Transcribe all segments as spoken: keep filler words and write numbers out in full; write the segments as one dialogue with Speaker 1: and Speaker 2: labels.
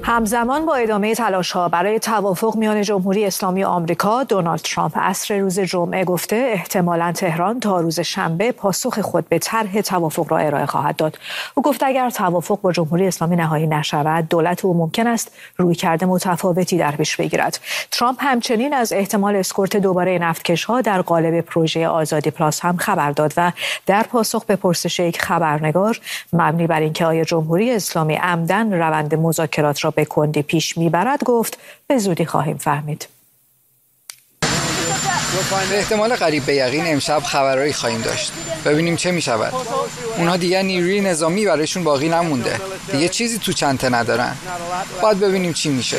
Speaker 1: همزمان با ادامه تلاش‌ها برای توافق میان جمهوری اسلامی آمریکا، دونالد ترامپ عصر روز جمعه گفته احتمالاً تهران تا روز شنبه پاسخ خود به طرح توافق را ارائه خواهد داد. او گفت اگر توافق با جمهوری اسلامی نهایی نشود، دولت او ممکن است رویکرد متفاوتی در پیش بگیرد. ترامپ همچنین از احتمال اسکورت دوباره نفتکش‌ها در قالب پروژه آزادی پلاس هم خبر داد و در پاسخ به پرسش یک خبرنگار مبنی بر اینکه آیا جمهوری اسلامی عمدن روند مذاکرات را به کندی پیش میبرد گفت به زودی خواهیم فهمید.
Speaker 2: به احتمال قریب به یقین امشب خبرایی خواهیم داشت. ببینیم چه میشود. اونها دیگه نیروی نظامی برایشون باقی نمونده. دیگه چیزی تو چنته ندارن. باید ببینیم چی میشه.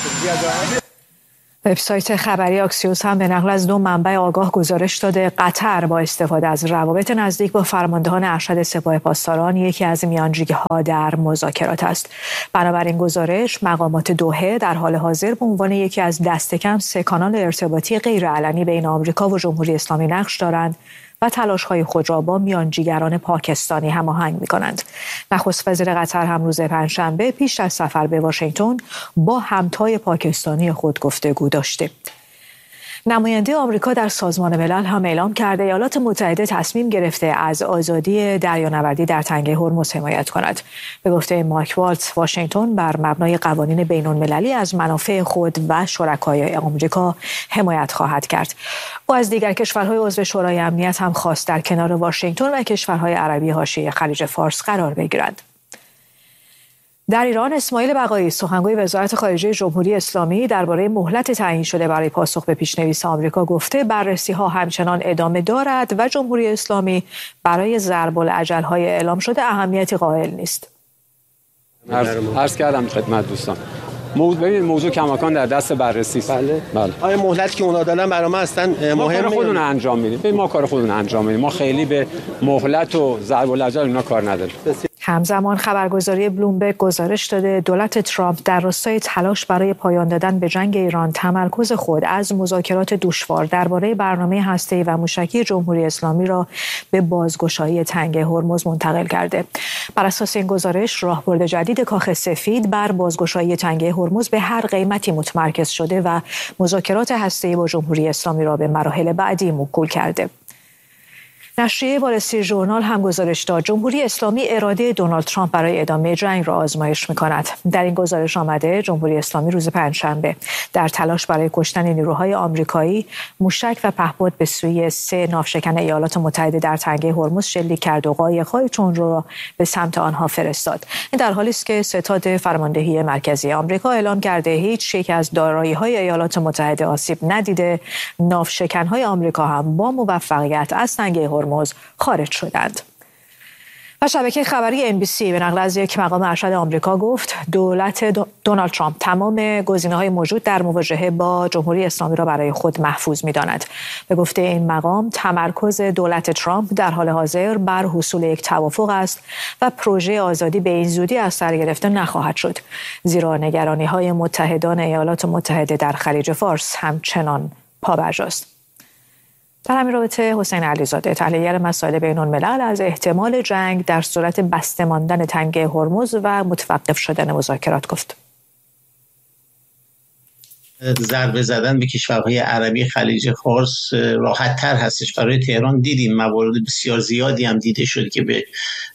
Speaker 1: وبسایت خبری آکسیوس هم به نقل از دو منبع آگاه گزارش داده قطر با استفاده از روابط نزدیک با فرماندهان ارشد سپاه پاسداران یکی از میانجی‌ها در مذاکرات است. بنابراین گزارش مقامات دوحه در حال حاضر به عنوان یکی از دست کم سه کانال ارتباطی غیرعلنی بین آمریکا و جمهوری اسلامی نقش دارند و تلاش‌های خود را با میانجیگران پاکستانی هماهنگ می‌کنند. نخست وزیر قطر هم روز پنجشنبه پیش از سفر به واشنگتن با همتای پاکستانی خود گفتگو داشته. نماینده آمریکا در سازمان ملل هم اعلام کرده ایالات متحده تصمیم گرفته از آزادی دریانوردی در تنگه هرمز حمایت کند. به گفته مایک والتز، واشنگتن بر مبنای قوانین بین‌المللی از منافع خود و شرکای آمریکا حمایت خواهد کرد. او از دیگر کشورهای عضو شورای امنیت هم خواست در کنار واشنگتن و کشورهای عربی حاشیه خلیج فارس قرار بگیرند. در ایران اسماعیل بقایی سخنگوی وزارت خارجه جمهوری اسلامی درباره مهلت تعیین شده برای پاسخ به پیشنویس آمریکا گفته بررسی‌ها همچنان ادامه دارد و جمهوری اسلامی برای ضرب الاجل‌های اعلام شده اهمیتی قائل نیست.
Speaker 3: عرض, عرض کردم خدمت دوستان. موضوع ببین موضوع کماکان در دست بررسی است.
Speaker 4: بله.
Speaker 3: بله.
Speaker 4: آیا مهلتی که اونا دادن برای ما هستن مهمه؟
Speaker 3: ما کار خودمون انجام میدیم. ببین ما کار خودمون انجام میدیم. ما خیلی به مهلت و ضرب الاجل اینا کار نداریم.
Speaker 1: همزمان خبرگزاری بلومبرگ گزارش داده دولت ترامپ در راستای تلاش برای پایان دادن به جنگ ایران تمرکز خود از مذاکرات دشوار درباره برنامه هسته‌ای و موشکی جمهوری اسلامی را به بازگشایی تنگه هرمز منتقل کرده. بر اساس این گزارش راهبرد جدید کاخ سفید بر بازگشایی تنگه هرمز به هر قیمتی متمرکز شده و مذاکرات هسته‌ای با جمهوری اسلامی را به مراحل بعدی موکول کرده. نشریه وال استریت ژورنال هم گزارش داد جمهوری اسلامی اراده دونالد ترامپ برای ادامه جنگ را آزمایش می‌کند. در این گزارش آمده جمهوری اسلامی روز پنجشنبه در تلاش برای کشتن نیروهای آمریکایی موشک و پهپاد به سوی سه ناوشکن ایالات متحده در تنگه هرمز شلیک کرد و قایق‌های تندرو را به سمت آنها فرستاد. این در حالی است که ستاد فرماندهی مرکزی آمریکا اعلام کرده هیچ یک از دارایی‌های ایالات متحده آسیب ندیده. ناوشکن‌های آمریکا هم با موفقیت از تنگه هرمز خارج شدند. و شبکه خبری ان بی سی به نقل از یک مقام ارشد آمریکا گفت دولت دونالد ترامپ تمام گزینه‌های موجود در مواجهه با جمهوری اسلامی را برای خود محفوظ می‌داند. به گفته این مقام تمرکز دولت ترامپ در حال حاضر بر حصول یک توافق است و پروژه آزادی به این زودی از سر گرفته نخواهد شد، زیرا نگرانی‌های متحدان ایالات متحده در خلیج فارس همچنان پابرجاست. در همین رابطه حسین علیزاده تحلیلگر مسائل بین‌الملل از احتمال جنگ در صورت بسته ماندن تنگه هرمز و متوقف شدن مذاکرات گفت.
Speaker 5: ضربه زدن به کشورهای عربی خلیج فارس راحت تر هستش. برای تهران دیدیم موارد بسیار زیادی هم دیده شد که به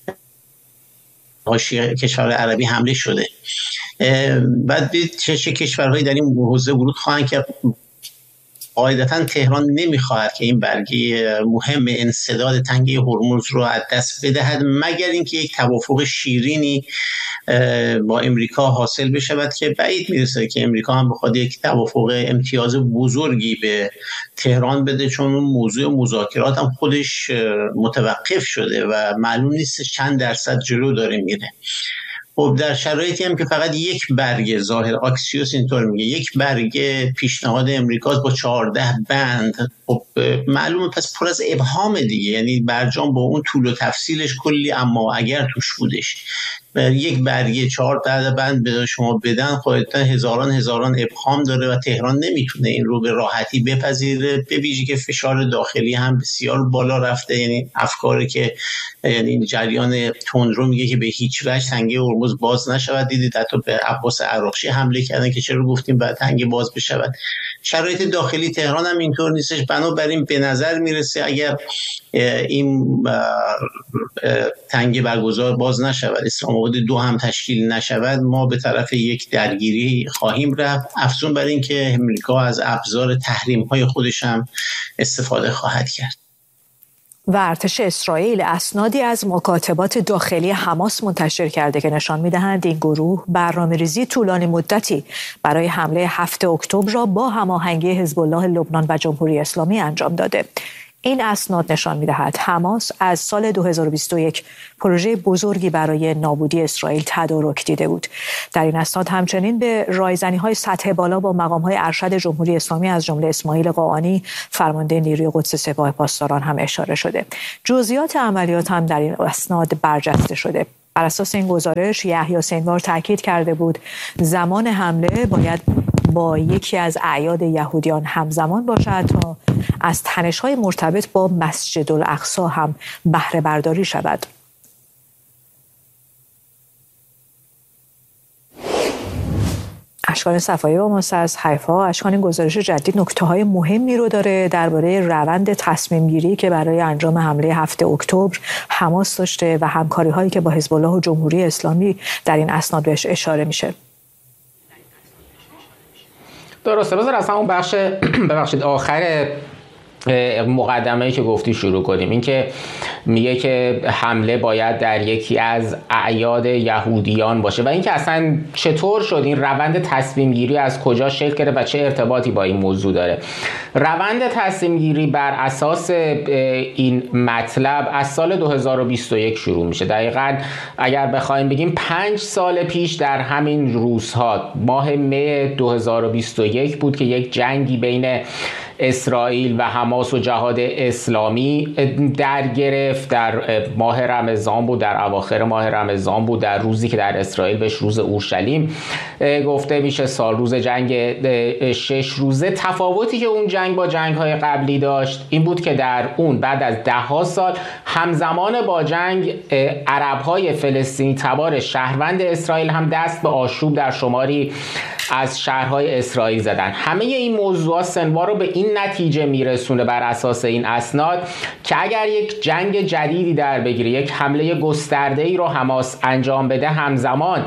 Speaker 5: حاشیه کشور عربی حمله شده. بعد چه چه کشورهایی در این حوزه ورود خواهند کرد. قاعدتا تهران نمیخواهد که این برگه مهم انسداد تنگه هرمز رو از دست بدهد مگر اینکه یک توافق شیرینی با امریکا حاصل بشود که بعید میرسه که امریکا هم بخواد یک توافق امتیاز بزرگی به تهران بده، چون اون موضوع مذاکرات هم خودش متوقف شده و معلوم نیست چند درصد جلو داره میره. خب در شرایطی هم که فقط یک برگ ظاهر آکسیوس اینطور میگه یک برگ پیشنهاد امریکا با چهارده بند، خب معلومه پس پر از ابهام دیگه، یعنی برجام با اون طول و تفصیلش کلی اما اگر توش بودش. یک برگه چهار بعد بند به شما بدن خودتون هزاران هزاران ابهام داره و تهران نمیتونه این رو به راحتی بپذیره، به ویژه که فشار داخلی هم بسیار بالا رفته. یعنی افکاری که یعنی جریان تندرو میگه که به هیچ وجه تنگه هرمز باز نشود. دیدید حتی به عباس عراقچی حمله کردن که چرا گفتیم بعد تنگه باز بشود. شرایط داخلی تهران هم اینطور نیستش. بنابراین به نظر میرسه اگر این تنگه برگزار باز نشود، اسلام آباد دو هم تشکیل نشود، ما به طرف یک درگیری خواهیم رفت. افزون بر این که امریکا از ابزار تحریم های خودش هم استفاده خواهد کرد.
Speaker 1: و ارتش اسرائیل اسنادی از مکاتبات داخلی حماس منتشر کرده که نشان می‌دهند این گروه برنامه‌ریزی طولانی مدتی برای حمله هفتم اکتبر را با هماهنگی حزب الله لبنان و جمهوری اسلامی انجام داده. این اسناد نشان می‌دهد حماس از سال دو هزار و بیست و یک پروژه بزرگی برای نابودی اسرائیل تدارک دیده بود. در این اسناد همچنین به رایزنی‌های سطح بالا با مقام‌های ارشد جمهوری اسلامی از جمله اسماعیل قاآنی فرمانده نیروی قدس سپاه پاسداران هم اشاره شده. جزئیات عملیات هم در این اسناد برجسته شده. بر اساس این گزارش یحیی سینوار تاکید کرده بود زمان حمله باید با یکی از اعیاد یهودیان همزمان باشد تا از تنش‌های مرتبط با مسجد الاقصی هم بهره برداری شود. اشکان صفایی با ماست از حیفا. اشکان، این گزارش جدید نکته‌های مهمی رو داره درباره روند تصمیم گیری که برای انجام حمله هفتم اکتبر حماس داشته و همکاری‌هایی که با حزب الله و جمهوری اسلامی در این اسناد بهش اشاره میشه.
Speaker 6: درسته. بذار از همون بخش ببخشید آخر مقدمه‌ای که گفتی شروع کنیم. این که میگه که حمله باید در یکی از اعیاد یهودیان باشه و اینکه اصلا چطور شد این روند تصمیم گیری از کجا شکل گرفت و چه ارتباطی با این موضوع داره. روند تصمیم گیری بر اساس این مطلب از سال دو هزار و بیست و یک شروع میشه. دقیقاً اگر بخوایم بگیم پنج سال پیش در همین روزها ماه می دو هزار و بیست و یک بود که یک جنگی بین اسرائیل و حماس و جهاد اسلامی در گرفت. در ماه رمضان بود، در اواخر ماه رمضان بود، در روزی که در اسرائیل بهش روز اورشلیم گفته میشه، سال روز جنگ شش روزه. تفاوتی که اون جنگ با جنگ‌های قبلی داشت این بود که در اون بعد از ده ها سال همزمان با جنگ عرب‌های فلسطینی تبار شهروند اسرائیل هم دست به آشوب در شماری از شهرهای اسرائیل زدن. همه این موضوعات سنوار رو به این نتیجه میرسونه بر اساس این اسناد که اگر یک جنگ جدیدی در بگیره، یک حمله گسترده‌ای رو حماس انجام بده، همزمان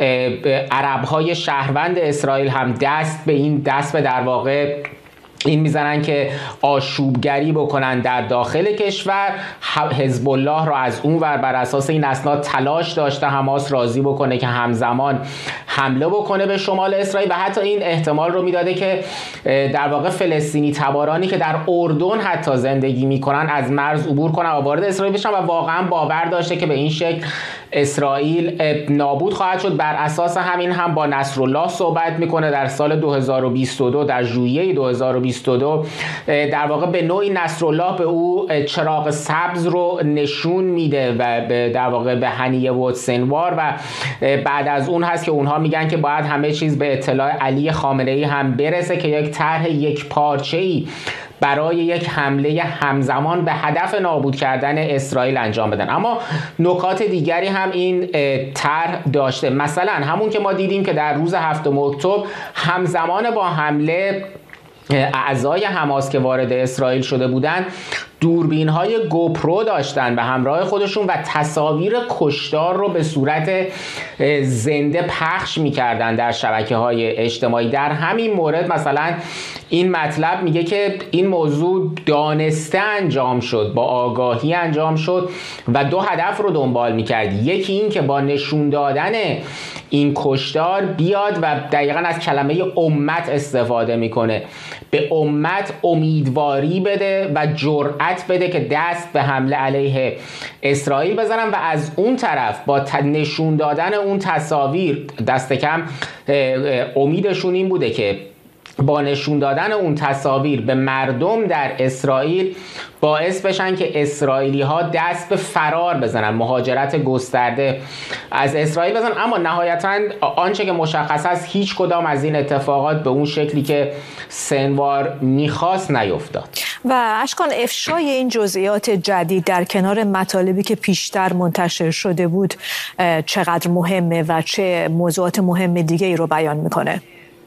Speaker 6: عرب‌های شهروند اسرائیل هم دست به این دست به در واقع این میزنن که آشوبگری بکنن در داخل کشور. حزب الله را از اون ور بر اساس این اسناد تلاش داشته حماس راضی بکنه که همزمان حمله بکنه به شمال اسرائیل و حتی این احتمال رو میداده که در واقع فلسطینی تبارانی که در اردن حتی زندگی میکنن از مرز عبور کنن و وارد اسرائیل بشن و واقعا باور داشته که به این شکل اسرائیل نابود خواهد شد. بر اساس همین هم با نصرالله صحبت میکنه. در سال دو هزار و بیست و دو در ژوئیه دو هزار و بیست و دو در واقع به نوعی نصرالله به او چراغ سبز رو نشون میده و در واقع به هنیه و سنوار و بعد از اون هست که اونها میگن که باید همه چیز به اطلاع علی خامنه‌ای هم برسه که یک طرح یک پارچه‌ای برای یک حمله همزمان به هدف نابود کردن اسرائیل انجام بدن. اما نکات دیگری هم این طرح داشته. مثلا همون که ما دیدیم که در روز هفتم اکتبر همزمان با حمله اعضای حماس که وارد اسرائیل شده بودند دوربین های گوپرو داشتن و همراه خودشون و تصاویر کشتار رو به صورت زنده پخش میکردن در شبکه های اجتماعی. در همین مورد مثلا این مطلب میگه که این موضوع دانسته انجام شد، با آگاهی انجام شد و دو هدف رو دنبال میکرد. یکی این که با نشون دادن این کشتار بیاد و دقیقاً از کلمه امت استفاده میکنه، به امت امیدواری بده و جرأت بده که دست به حمله علیه اسرائیل بزنن و از اون طرف با نشون دادن اون تصاویر دست کم امیدشون این بوده که با نشون دادن اون تصاویر به مردم در اسرائیل باعث بشن که اسرائیلی ها دست به فرار بزنن، مهاجرت گسترده از اسرائیل بزنن. اما نهایتاً آنچه که مشخص است هیچ کدام از این اتفاقات به اون شکلی که سنوار میخواست نیفتاد.
Speaker 1: و اشکان، افشای این جزئیات جدید در کنار مطالبی که پیشتر منتشر شده بود چقدر مهمه و چه موضوعات مهم دیگه ای رو بیان میکنه؟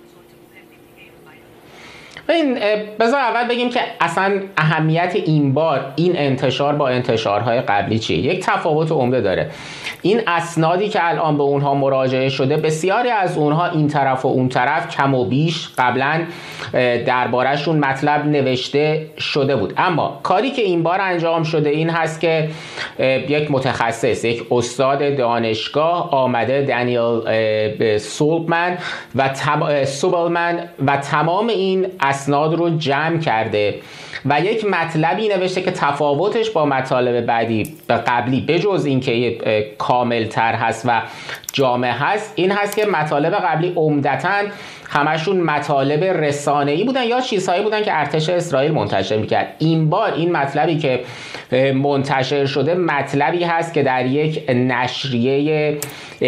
Speaker 6: این بذار اول بگیم که اصلا اهمیت این بار این انتشار با انتشارهای قبلی چیه. یک تفاوت عمده داره. این اسنادی که الان به اونها مراجعه شده، بسیاری از اونها این طرف و اون طرف کم و بیش قبلا درباره‌شون مطلب نوشته شده بود، اما کاری که این بار انجام شده این هست که یک متخصص، یک استاد دانشگاه آمده، دانیل سولبمن و تم... سوبلمن و تمام این اسناد رو جمع کرده و یک مطلبی نوشته که تفاوتش با مطالب بعدی قبلی بجز اینکه کامل تر هست و جامع هست این هست که مطالب قبلی عمدتاً همشون مطالب رسانه‌ای بودن یا چیزهایی بودن که ارتش اسرائیل منتشر میکرد. این بار این مطلبی که منتشر شده مطلبی هست که در یک نشریه